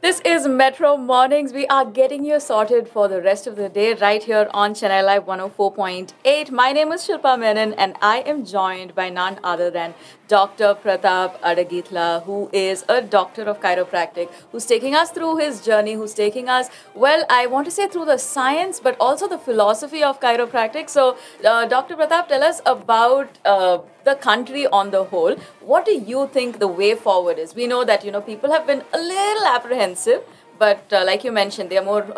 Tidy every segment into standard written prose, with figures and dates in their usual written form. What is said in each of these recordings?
This is Metro Mornings. We are getting you sorted for the rest of the day right here on Chennai Live 104.8. My name is Shilpa Menon and I am joined by none other than Dr. Pratap Adagitla, who is a doctor of chiropractic, who's taking us through his journey, who's taking us, well, I want to say through the science, but also the philosophy of chiropractic. So, Dr. Pratap, tell us about the country on the whole. What do you think the way forward is? We know that, people have been a little apprehensive, but like you mentioned, they are more,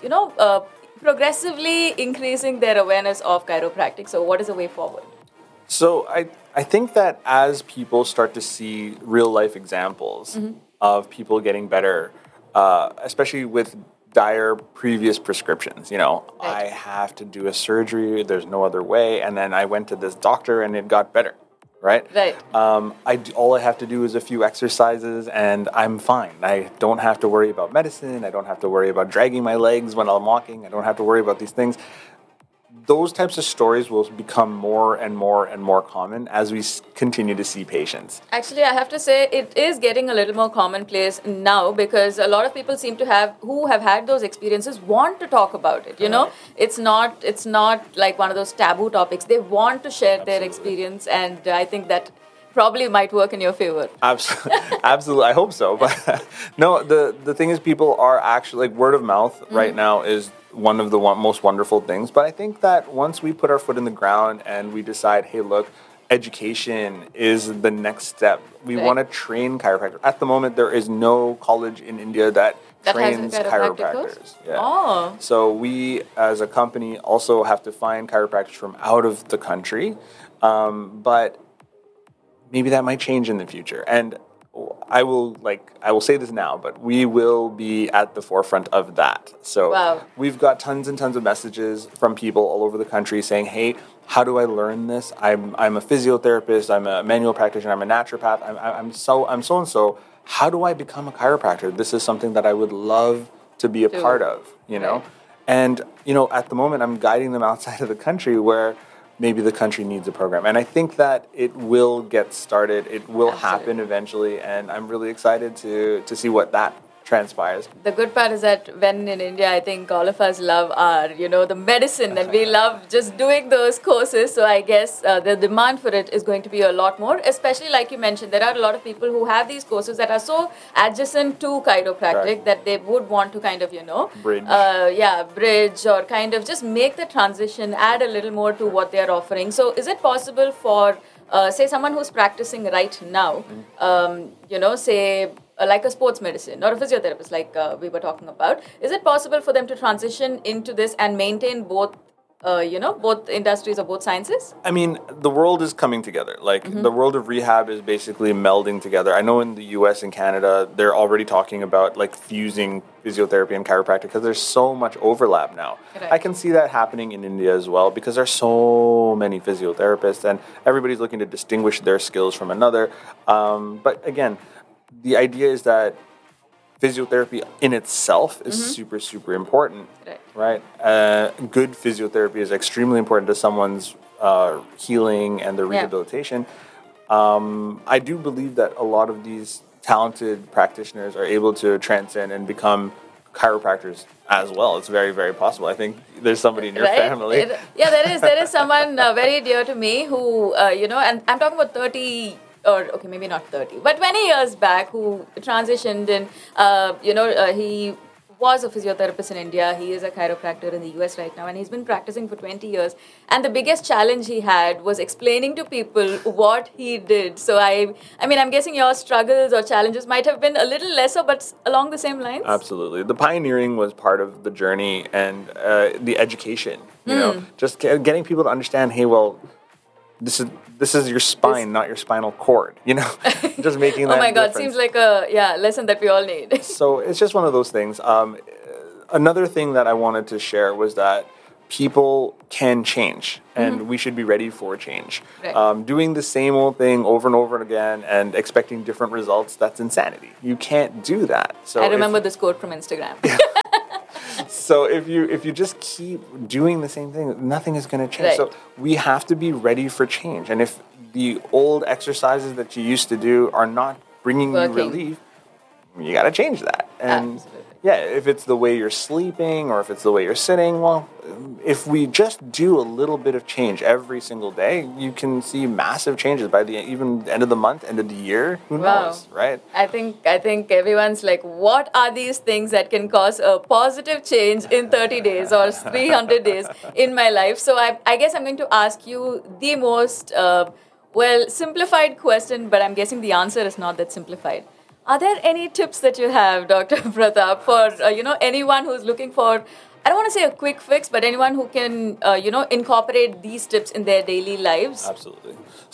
progressively increasing their awareness of chiropractic. So, what is the way forward? So I think that as people start to see real life examples of people getting better, especially with dire previous prescriptions, I have to do a surgery, there's no other way, and then I went to this doctor and it got better, right? Right. All I have to do is a few exercises and I'm fine. I don't have to worry about medicine. I don't have to worry about dragging my legs when I'm walking. I don't have to worry about these things. Those types of stories will become more and more and more common as we continue to see patients. Actually, I have to say it is getting a little more commonplace now because a lot of people seem to who have had those experiences want to talk about it. It's not like one of those taboo topics. They want to share their experience, and I think that probably might work in your favor. Absolutely, I hope so. But no, the thing is, people are actually like word of mouth right now is one of the most wonderful things. But I think that once we put our foot in the ground and we decide, hey, look, education is the next step. We want to train chiropractors. At the moment, there is no college in India that trains chiropractors. Yeah. Oh. So we, as a company, also have to find chiropractors from out of the country. But maybe that might change in the future. And I will say this now, but we will be at the forefront of that. So We've got tons and tons of messages from people all over the country saying, hey, how do I learn this? I'm a physiotherapist, I'm a manual practitioner, I'm a naturopath, I'm so and so. How do I become a chiropractor? This is something that I would love to be a part of, know? And, at the moment I'm guiding them outside of the country where maybe the country needs a program. And I think that it will get started. It will happen eventually. And I'm really excited to see what that transpires. The good part is that when in India, I think all of us love our, the medicine and we love just doing those courses. So I guess the demand for it is going to be a lot more, especially like you mentioned, there are a lot of people who have these courses that are so adjacent to chiropractic that they would want to kind of, bridge or kind of just make the transition, add a little more to what they're offering. So is it possible for, say, someone who's practicing right now, say, like a sports medicine or a physiotherapist like we were talking about, is it possible for them to transition into this and maintain both, both industries or both sciences? I mean, the world is coming together. The world of rehab is basically melding together. I know in the US and Canada, they're already talking about fusing physiotherapy and chiropractic because there's so much overlap now. Right. I can see that happening in India as well because there's so many physiotherapists and everybody's looking to distinguish their skills from another. But again, the idea is that physiotherapy in itself is super, super important, right? Good physiotherapy is extremely important to someone's healing and their rehabilitation. I do believe that a lot of these talented practitioners are able to transcend and become chiropractors as well. It's very, very possible. I think there's somebody in your family. There is someone very dear to me who, and I'm talking about 30 or okay, maybe not 30, but 20 years back, who transitioned and, he was a physiotherapist in India. He is a chiropractor in the US right now, and he's been practicing for 20 years. And the biggest challenge he had was explaining to people what he did. So I'm guessing your struggles or challenges might have been a little lesser, but along the same lines? Absolutely. The pioneering was part of the journey and the education, just getting people to understand, hey, well, this is your spine, not your spinal cord, just making that oh my God, difference. Seems like a lesson that we all need. So it's just one of those things. Another thing that I wanted to share was that people can change and we should be ready for change. Right. Doing the same old thing over and over again and expecting different results, that's insanity. You can't do that. So I remember this quote from Instagram. So if you just keep doing the same thing, nothing is going to change. Right. So we have to be ready for change. And if the old exercises that you used to do are not bringing you relief, you got to change that. And Absolutely. yeah, if it's the way you're sleeping or if it's the way you're sitting, well, if we just do a little bit of change every single day, you can see massive changes by the even end of the month, end of the year. Who Wow. knows, right? I think everyone's like, what are these things that can cause a positive change in 30 days or 300 days in my life? So I guess I'm going to ask you the most simplified question, but I'm guessing the answer is not that simplified. Are there any tips that you have, Dr. Pratap, for anyone who's looking for, I don't want to say a quick fix, but anyone who can incorporate these tips in their daily lives? Absolutely.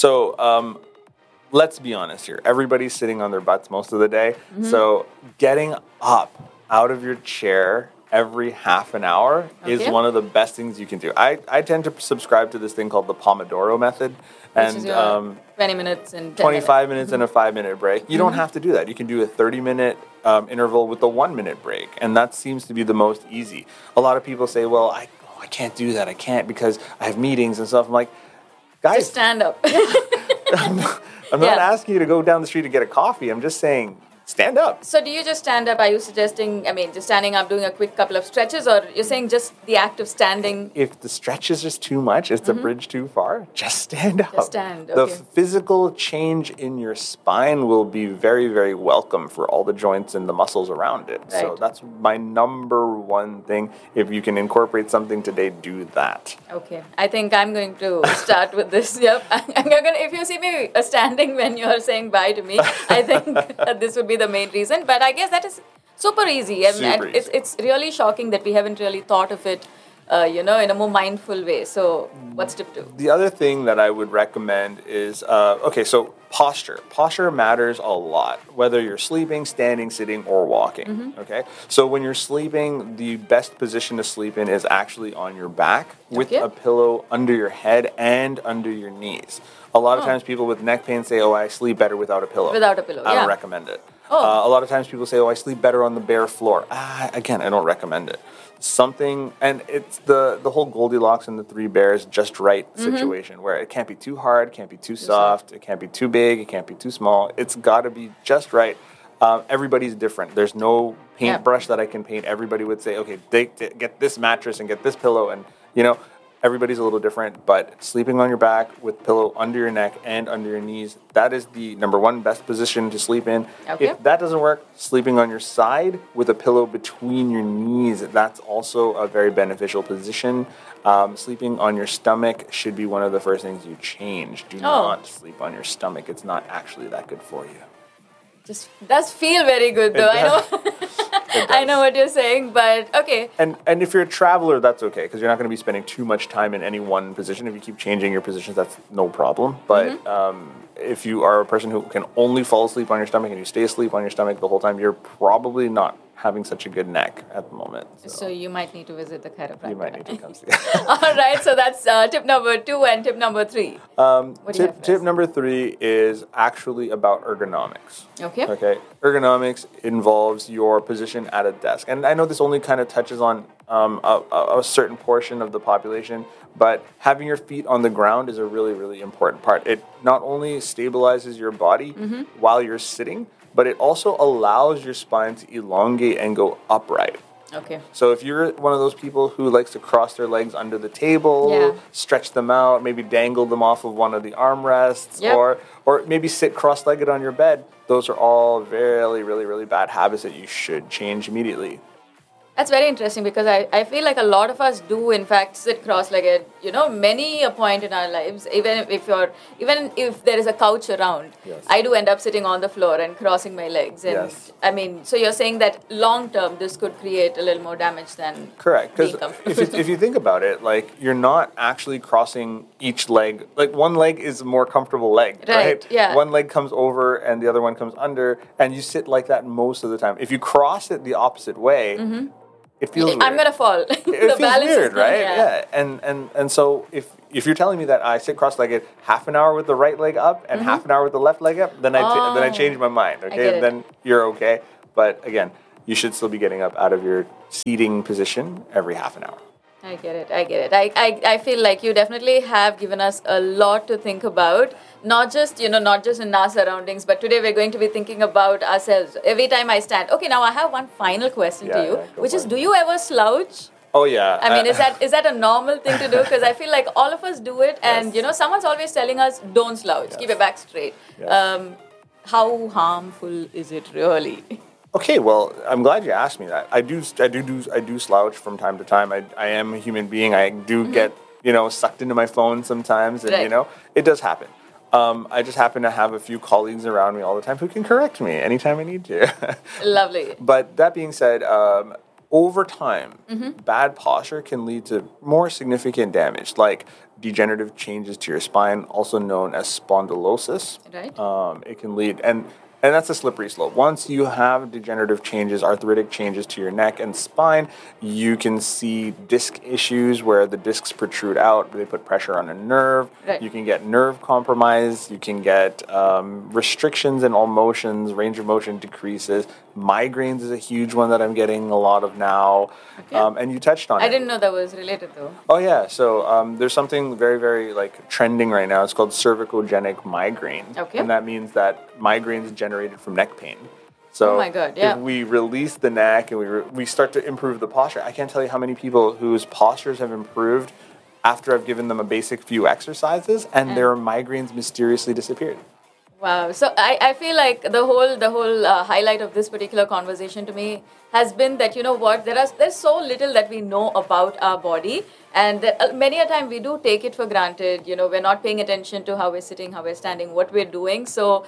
So let's be honest here. Everybody's sitting on their butts most of the day. So getting up out of your chair every half an hour is Okay. one of the best things you can do. I tend to subscribe to this thing called the Pomodoro method. Which is your 20 minutes and 10 25 minutes and a 5-minute break. You don't have to do that. You can do a 30-minute interval with a 1-minute break, and that seems to be the most easy. A lot of people say, well, I can't do that. I can't because I have meetings and stuff. I'm like, guys, Just stand up. I'm not Yeah. asking you to go down the street to get a coffee. I'm just saying, stand up. So do you just stand up? Are you suggesting, just standing up, doing a quick couple of stretches, or you're saying just the act of standing? If the stretch is just too much, it's a bridge too far, just stand up. stand, The okay. physical change in your spine will be very, very welcome for all the joints and the muscles around it. So Right. that's my number one thing. If you can incorporate something today, do that. Okay, I think I'm going to start with this. Yep, I'm gonna. If you see me standing when you're saying bye to me, I think this would be the main reason. But I guess that is super easy. And Super easy. it's really shocking that we haven't really thought of it, in a more mindful way. So what's tip 2? The other thing that I would recommend is so posture. Posture matters a lot, whether you're sleeping, standing, sitting, or walking. Okay, so when you're sleeping, the best position to sleep in is actually on your back with Okay. a pillow under your head and under your knees. A lot of times people with neck pain say, "Oh, I sleep better without a pillow." Without a pillow, I yeah. don't recommend it. Oh. A lot of times people say, "Oh, I sleep better on the bare floor." Again, I don't recommend it. Something, and it's the whole Goldilocks and the 3 bears just right situation where it can't be too hard, can't be too soft, it can't be too big, it can't be too small. It's got to be just right. Everybody's different. There's no paintbrush that I can paint. Everybody would say, okay, get this mattress and get this pillow, and everybody's a little different, but sleeping on your back with pillow under your neck and under your knees, that is the number one best position to sleep in. Okay. If that doesn't work, sleeping on your side with a pillow between your knees, that's also a very beneficial position. Sleeping on your stomach should be one of the first things you change. Do not sleep on your stomach. It's not actually that good for you. Just does feel very good though. I know. I know what you're saying, but okay. And if you're a traveler, that's okay, because you're not going to be spending too much time in any one position. If you keep changing your positions, that's no problem. But if you are a person who can only fall asleep on your stomach and you stay asleep on your stomach the whole time, you're probably not having such a good neck at the moment. So you might need to visit the chiropractor. You might need to come see. All right, so that's tip number 2 and tip number 3. What do you have for Tip us? number 3 is actually about ergonomics. Okay. Okay. Ergonomics involves your position at a desk. And I know this only kind of touches on a certain portion of the population, but having your feet on the ground is a really, really important part. It not only stabilizes your body while you're sitting, but it also allows your spine to elongate and go upright. Okay. So if you're one of those people who likes to cross their legs under the table, Yeah. stretch them out, maybe dangle them off of one of the armrests, Yep. or maybe sit cross-legged on your bed, those are all really, really, really bad habits that you should change immediately. That's very interesting because I feel like a lot of us do in fact sit cross-legged, many a point in our lives, even if there is a couch around, Yes. I do end up sitting on the floor and crossing my legs. And Yes. so you're saying that long term this could create a little more damage than Correct, because being comfortable. if you think about it, like you're not actually crossing each leg. Like one leg is a more comfortable leg, Right, yeah. One leg comes over and the other one comes under, and you sit like that most of the time. If you cross it the opposite way, it feels weird. I'm gonna fall. It The feels balance is weird, gonna- right? Yeah. And so if you're telling me that I sit cross-legged half an hour with the right leg up and half an hour with the left leg up, then I change my mind. get Okay, it. then you're okay. But again, you should still be getting up out of your seating position every half an hour. I I get it. I get it. I feel like you definitely have given us a lot to think about. Not just, not just in our surroundings, but today we're going to be thinking about ourselves. Every time I stand. Okay, now I have one final question to Yeah, you, yeah, go which for is, it. do you ever slouch? Oh yeah. I mean, is that a normal thing to do? Because I feel like all of us do it, and Yes. someone's always telling us, don't slouch, keep Yes. your back straight. Yes. How harmful is it really? Okay, well, I'm glad you asked me that. I do slouch from time to time. I am a human being. I do get sucked into my phone sometimes, and Right. it does happen. I just happen to have a few colleagues around me all the time who can correct me anytime I need to. Lovely. But that being said, over time, bad posture can lead to more significant damage, like degenerative changes to your spine, also known as spondylosis. Right. It can lead, and that's a slippery slope. Once you have degenerative changes, arthritic changes to your neck and spine, you can see disc issues where the discs protrude out. They put pressure on a nerve. Right. You can get nerve compromise. You can get restrictions in all motions. Range of motion decreases. Migraines is a huge one that I'm getting a lot of now. Okay. And you touched on it. I didn't know that was related though. Oh yeah, so there's something very, very like trending right now. It's called cervicogenic migraine, Okay. and that means that migraines generated from neck pain. So Oh my God, yeah. if we release the neck and we start to improve the posture, I can't tell you how many people whose postures have improved after I've given them a basic few exercises, and their migraines mysteriously disappeared. Wow. So I feel like the whole highlight of this particular conversation to me has been that there's so little that we know about our body, and that, many a time we do take it for granted. We're not paying attention to how we're sitting, how we're standing, what we're doing. So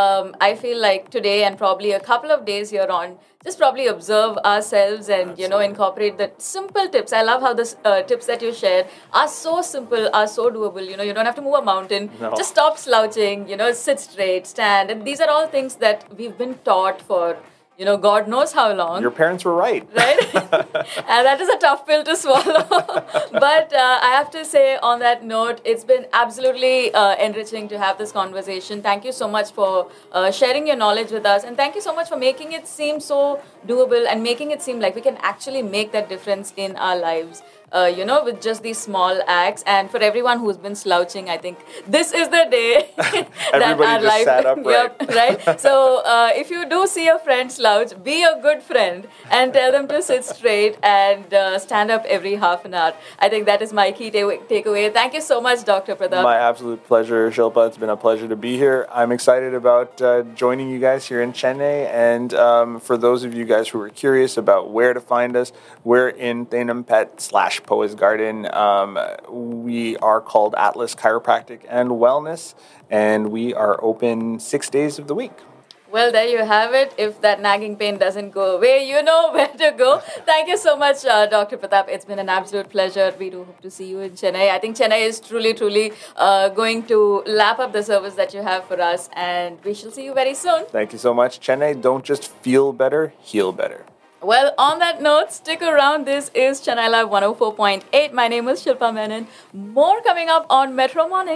I feel like today and probably a couple of days here on, just probably observe ourselves and incorporate the simple tips. I love how the tips that you shared are so simple, are so doable. You don't have to move a mountain. No. Just stop slouching. Sit straight, stand, and these are all things that we've been taught for God knows how long. Your parents were right. Right? And that is a tough pill to swallow. But I have to say, on that note, it's been absolutely enriching to have this conversation. Thank you so much for sharing your knowledge with us. And thank you so much for making it seem so doable and making it seem like we can actually make that difference in our lives. With just these small acts. And for everyone who's been slouching, I think this is the day that Everybody our just life. sat upright. Yep, right? So if you do see a friend slouch, be a good friend and tell them to sit straight and stand up every half an hour. I think that is my key takeaway. Thank you so much, Dr. Pratap. My absolute pleasure, Shilpa. It's been a pleasure to be here. I'm excited about joining you guys here in Chennai. And for those of you guys who are curious about where to find us, we're in Thenampet/Poes Garden. We are called Atlas Chiropractic and Wellness, and we are open 6 days of the week. Well, there you have it. If that nagging pain doesn't go away, you know where to go. Thank you so much, Dr. Pratap. It's been an absolute pleasure. We do hope to see you in Chennai. I think Chennai is truly, truly going to lap up the service that you have for us, and we shall see you very soon. Thank you so much, Chennai. Don't just feel better, heal better. Well, on that note, stick around. This is Chennai Live 104.8. My name is Shilpa Menon. More coming up on Metro Morning.